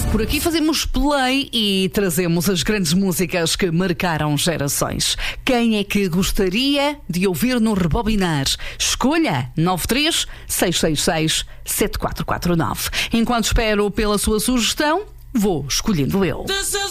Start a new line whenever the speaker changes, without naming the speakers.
Por aqui fazemos play e trazemos as grandes músicas que marcaram gerações. Quem é que gostaria de ouvir no Rebobinar? Escolha 93 666 7449. Enquanto espero pela sua sugestão, vou escolhendo eu.